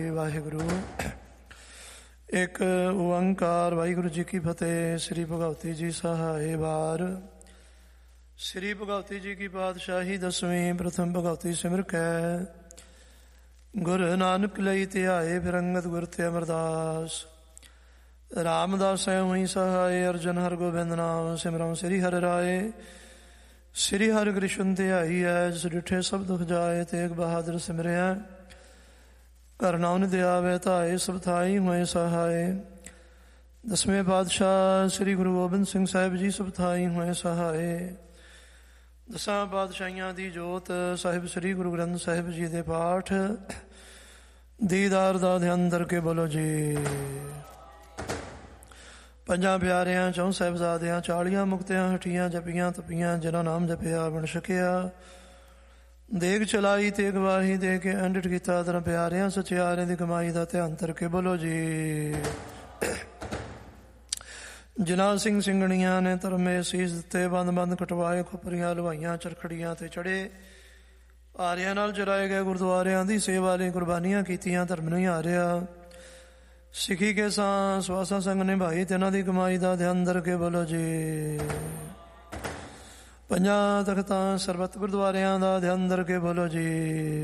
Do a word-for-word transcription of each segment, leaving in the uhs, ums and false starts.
ਵਾਹਿਗੁਰੂ। ਇੱਕ ਓੰਕਾਰ ਵਾਹਿਗੁਰੂ ਜੀ ਕੀ ਫਤਿਹ। ਸ੍ਰੀ ਭਗਵਤੀ ਜੀ ਸਹਾਏ ਵਾਰ। ਸ੍ਰੀ ਭਗਵਤੀ ਜੀ ਕੀ ਪਾਤਸ਼ਾਹੀ ਦਸਵੀਂ। ਪ੍ਰਥਮ ਭਗਵਤੀ ਸਿਮਰ ਕੈ ਗੁਰੂ ਨਾਨਕ ਲਈ ਧਿਆਏ। ਫਿਰ ਅੰਗਦ ਗੁਰ ਤੇ ਅਮਰਦਾਸ। ਰਾਮਦਾਸ ਹੋਈ ਸਹਾਏ। ਅਰਜਨ ਹਰਿ ਗੋਬਿੰਦ ਨਾਮ ਸਿਮਰਉ ਸ੍ਰੀ ਹਰਿ ਰਾਏ। ਸ੍ਰੀ ਹਰਿ ਕ੍ਰਿਸ਼ਨ ਧਿਆਈ ਹੈ। ਜਿਸ ਡਿਠੇ ਸਭ ਦੁਖ ਜਾਏ। ਤੇਗ ਬਹਾਦਰ ਸਿਮਰਿਆ ਕਰਨਾ ਨਿ ਆਵੇ ਧਾਏ। ਸਭ ਥਾਈ ਹੋਏ ਸਹਾਏ। ਦਸਵੇਂ ਪਾਤਸ਼ਾਹ ਸ੍ਰੀ ਗੁਰੂ ਗੋਬਿੰਦ ਸਿੰਘ ਸਾਹਿਬ ਜੀ ਸਭ ਥਾਈ ਹੋਏ ਸਹਾਏ। ਦਸਾਂ ਪਾਤਸ਼ਾਹੀਆਂ ਦੀ ਜੋਤ ਸਾਹਿਬ ਸ੍ਰੀ ਗੁਰੂ ਗ੍ਰੰਥ ਸਾਹਿਬ ਜੀ ਦੇ ਪਾਠ ਦੀਦਾਰ ਦਾ ਧਿਆਨ ਧਰ ਕੇ ਬੋਲੋ ਜੀ। ਪੰਜਾਂ ਪਿਆਰਿਆਂ ਚੌਂ ਸਾਹਿਬਜ਼ਾਦਿਆਂ ਚਾਲੀਆਂ ਮੁਕਤਿਆਂ ਹਟੀਆਂ ਜਪੀਆਂ ਤਪੀਆਂ ਜਿਨ੍ਹਾਂ ਨਾਮ ਜਪਿਆ ਬਣ ਸਕਿਆ। ਦੇਗ ਚਲਾਈ ਤੇ ਗਵਾਹੀ ਦੇ ਕੇ ਅੰਡਿਟ ਕੀਤਾ ਤਰ ਪਿਆਰਿਆਂ ਸਚਿਆਰਿਆਂ ਦੀ ਕਮਾਈ ਦਾ ਧਿਆਨ ਧਰ ਕੇ ਬੋਲੋ ਜੀ। ਜਿਨ੍ਹਾਂ ਸਿੰਘ ਸਿੰਘਣੀਆਂ ਨੇ ਧਰਮੇ ਸੀਸ ਦਿੱਤੇ ਬੰਦ ਬੰਦ ਕਟਵਾਏ ਖੁਪਰੀਆਂ ਲਵਾਈਆਂ ਚਰਖੜੀਆਂ ਤੇ ਚੜੇ ਆਰਿਆਂ ਨਾਲ ਜਰਾਏ ਗਏ ਗੁਰਦੁਆਰਿਆਂ ਦੀ ਸੇਵਾ ਲਈ ਕੁਰਬਾਨੀਆਂ ਕੀਤੀਆਂ ਧਰਮ ਨਹੀਂ ਹਾਰਿਆ। ਸਿੱਖੀ ਕੇ ਸਾਂ ਸਵਾਸਾਂ ਸੰਗ ਨਿਭਾਈ ਤੇ ਇਹਨਾਂ ਦੀ ਕਮਾਈ ਦਾ ਧਿਆਨ ਧਰ ਕੇ ਬੋਲੋ ਜੀ। ਪੰਜਾਂ ਤਖਤਾਂ ਸਰਬੱਤ ਗੁਰਦੁਆਰਿਆਂ ਦਾ ਧਿਆਨ ਧਰ ਕੇ ਬੋਲੋ ਜੀ।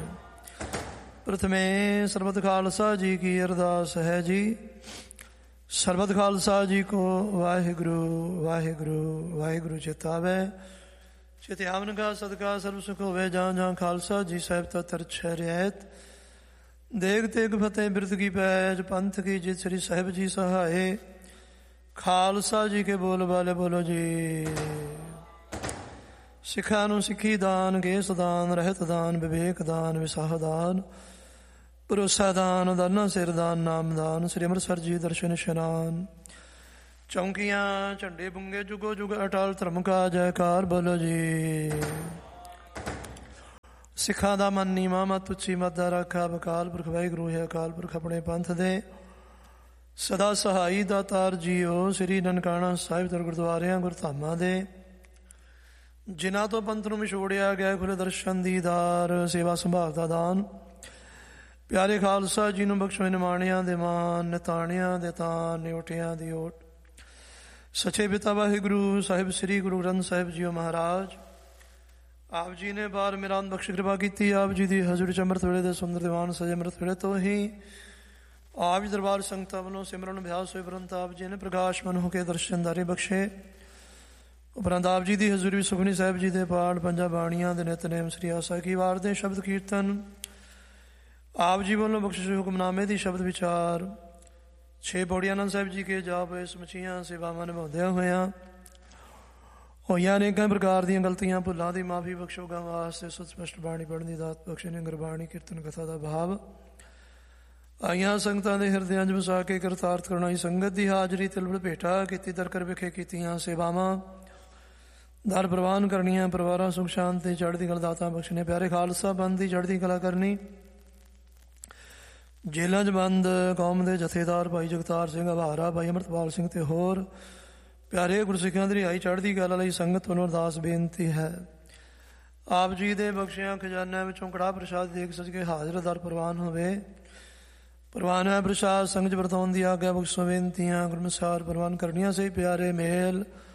ਪ੍ਰਥਮੇ ਸਰਬੱਤ ਖਾਲਸਾ ਜੀ ਕੀ ਅਰਦਾਸ ਹੈ ਜੀ। ਸਰਬੱਤ ਖਾਲਸਾ ਜੀ ਕੋ ਵਾਹਿਗੁਰੂ ਵਾਹਿਗੁਰੂ ਵਾਹਿਗੁਰੂ ਚਿਤਾਵੇ। ਚਿਤਿ ਆਵਨ ਕਾ ਸਦਕਾ ਸਰਬ ਸੁਖ ਹੋਵੇ। ਜਾਂ ਜਾਂ ਖਾਲਸਾ ਜੀ ਸਾਹਿਬ ਤਾਂ ਤਰਛ ਰਿਆਇਤ। ਦੇਗ ਤੇਗ ਫਤਿਹ ਬਿਰਦ ਕੀ ਪੈਜ ਪੰਥ ਕੀ ਜਿਤ ਸ੍ਰੀ ਸਾਹਿਬ ਜੀ ਸਹਾਏ। ਖਾਲਸਾ ਜੀ ਕੇ ਬੋਲ ਵਾਲੇ ਬੋਲੋ ਜੀ। ਸਿੱਖਾਂ ਨੂੰ ਸਿੱਖੀ ਦਾਨ ਕੇਸ ਦਾਨ ਰਹਿਤ ਦਾਨ ਵਿਵੇਕ ਦਾਨ ਵਿਸਾਹ ਦਾਨ ਭਰੋਸਾ ਦਾਨ ਦਾਨਾ ਸਿਰ ਦਾਨ ਨਾਮ ਦਾਨ। ਸ੍ਰੀ ਅੰਮ੍ਰਿਤਸਰ ਜੀ ਦਰਸ਼ਨ ਇਸ਼ਨਾਨ ਚੌਂਕੀਆਂ ਝੰਡੇ ਬੁੰਗੇ ਜੁਗੋ ਜੁਗ ਅਟਲ ਧਰਮ ਕਾ ਜੈਕਾਰ ਬੋਲੋ ਜੀ। ਸਿੱਖਾਂ ਦਾ ਮਨ ਨੀਵਾਂ ਮਤ ਉੱਚੀ ਮਤ ਦਾ ਰਾਖਾ। ਅਕਾਲ ਪੁਰਖ ਵਾਹਿਗੁਰੂ ਹੈ ਅਕਾਲ ਪੁਰਖ ਆਪਣੇ ਪੰਥ ਦੇ ਸਦਾ ਸਹਾਈ ਦਾਤਾਰ ਜੀਓ। ਸ੍ਰੀ ਨਨਕਾਣਾ ਸਾਹਿਬ ਦਰ ਗੁਰਦੁਆਰਿਆਂ ਗੁਰਧਾਮਾਂ ਦੇ ਜਿਨ੍ਹਾਂ ਤੋਂ ਪੰਥ ਨੂੰ ਵਿਛੋੜਿਆ ਗਿਆ ਖੁੱਲ੍ਹੇ ਦਰਸ਼ਨ ਦੀਦਾਰ ਸੇਵਾ ਸੰਭਾਲ ਦਾ ਦਾਨ। ਪਿਆਰੇ ਖਾਲਸਾ ਜੀ ਨੂੰ ਬਖਸ਼ੋ ਨਿਮਾਣਿਆਂ ਦੇ ਮਾਨ ਨਿਤਾਣਿਆਂ ਦੇ ਤਾਨ ਨਿਉਟਿਆਂ ਦੀ ਓਟ। ਸੱਚੇ ਪਿਤਾ ਵਾਹਿਗੁਰੂ ਸਾਹਿਬ ਸ੍ਰੀ ਗੁਰੂ ਗ੍ਰੰਥ ਸਾਹਿਬ ਜੀਓ ਮਹਾਰਾਜ ਆਪ ਜੀ ਨੇ ਬਾਰ ਮਿਰਾਨ ਬਖਸ਼ ਕਿਰਪਾ ਕੀਤੀ। ਆਪ ਜੀ ਦੀ ਹਜ਼ੂਰੀ ਚ ਅੰਮ੍ਰਿਤ ਵੇਲੇ ਦੇ ਸੁੰਦਰ ਦੀਵਾਨ ਸਜੇ। ਅੰਮ੍ਰਿਤ ਵੇਲੇ ਤੋਂ ਹੀ ਆਪ ਜੀ ਦਰਬਾਰ ਸੰਗਤਾਂ ਵੱਲੋਂ ਸਿਮਰਨ ਅਭਿਆਸ ਹੋਏ ਉਪਰੰਤ ਆਪ ਜੀ ਨੇ ਪ੍ਰਕਾਸ਼ ਮਨ ਹੋ ਕੇ ਦਰਸ਼ਨਦਾਰੇ ਬਖਸ਼ੇ। ਉਪਰੰਤ ਆਪ ਜੀ ਦੀ ਹਜ਼ੂਰੀ ਵਿੱਚ ਸੁਖਮਨੀ ਸਾਹਿਬ ਜੀ ਦੇ ਪਾਠ ਪੰਜਾਂ ਬਾਣੀਆਂ ਦੇ ਨਿਤਨੇਮ ਸ੍ਰੀ ਆਸਾ ਕੀ ਵਾਰ ਦੇ ਸ਼ਬਦ ਕੀਰਤਨ ਆਪ ਜੀ ਵੱਲੋਂ ਬਖਸ਼ਿਸ਼ ਹੁਕਮਨਾਮੇ ਦੀ ਸ਼ਬਦ ਵਿਚਾਰ ਛੇ ਪੌੜੀ ਆਨੰਦ ਸਾਹਿਬ ਜੀ ਕੇ ਜਾਪ ਹੋਏ ਸਮੁੱਚੀਆਂ ਸੇਵਾਵਾਂ ਨਿਭਾਉਂਦਿਆਂ ਹੋਇਆਂ ਹੋਈਆਂ ਅਨੇਕਾਂ ਪ੍ਰਕਾਰ ਦੀਆਂ ਗਲਤੀਆਂ ਭੁੱਲਾਂ ਦੀ ਮਾਫੀ ਬਖਸ਼ੋਗਾ ਵਾਸਤੇ ਸਪਸ਼ਟ ਬਾਣੀ ਪੜ੍ਹਨ ਦੀ ਦਾਤ ਬਖਸ਼ੇ ਨੇ। ਗੁਰਬਾਣੀ ਕੀਰਤਨ ਕਥਾ ਦਾ ਭਾਵ ਆਈਆਂ ਸੰਗਤਾਂ ਦੇ ਹਿਰਦਿਆਂ 'ਚ ਵਸਾ ਕੇ ਕਰਤਾਰਥ ਕਰਨਾਈ ਸੰਗਤ ਦੀ ਹਾਜ਼ਰੀ ਤਿਲਵੜ ਭੇਟਾ ਕੀਤੀ ਦਰ ਕਰ ਵਿਖੇ ਕੀਤੀਆਂ ਸੇਵਾਵਾਂ ਦਰ ਪ੍ਰਵਾਨ ਕਰਨੀਆਂ। ਪਰਿਵਾਰਾਂ ਸੁਖ ਸ਼ਾਂਤੀ ਚੜ੍ਹਦੀ ਕਲਾ ਦਾਤਾਂ ਬਖਸ਼ਣੇ। ਪਿਆਰੇ ਖਾਲਸਾ ਬੰਦ ਦੀ ਚੜ੍ਹਦੀ ਕਲਾ ਕਰਨੀ। ਜੇਲ੍ਹਾਂ 'ਚ ਬੰਦ ਕੌਮ ਦੇ ਜਥੇਦਾਰ ਭਾਈ ਜਗਤਾਰ ਸਿੰਘ ਅਭਾਰਾ ਭਾਈ ਅੰਮ੍ਰਿਤਪਾਲ ਸਿੰਘ ਤੇ ਹੋਰ ਪਿਆਰੇ ਗੁਰਸਿੱਖਾਂ ਦੀ ਰਿਹਾਈ ਚੜ੍ਹਦੀ ਕਲਾ ਲਈ ਸੰਗਤ ਵੱਲੋਂ ਅਰਦਾਸ ਬੇਨਤੀ ਹੈ। ਆਪ ਜੀ ਦੇ ਬਖਸ਼ਿਆਂ ਖਜ਼ਾਨਿਆਂ ਵਿੱਚੋਂ ਕੜਾਹ ਪ੍ਰਸ਼ਾਦ ਦੇਖ ਸਜ ਕੇ ਹਾਜ਼ਰ ਦਰ ਪ੍ਰਵਾਨ ਹੋਵੇ। ਪ੍ਰਵਾਨ ਹੈ ਪ੍ਰਸ਼ਾਦ ਸੰਗਤ ਵਰਤਾਉਣ ਦੀ ਆਗਿਆ ਬਖਸ਼ੋ ਬੇਨਤੀਆਂ ਗੁਰੂ ਅਨੁਸਾਰ ਪ੍ਰਵਾਨ ਕਰਨੀਆਂ ਸੇ। ਪਿਆਰੇ ਮੇਲ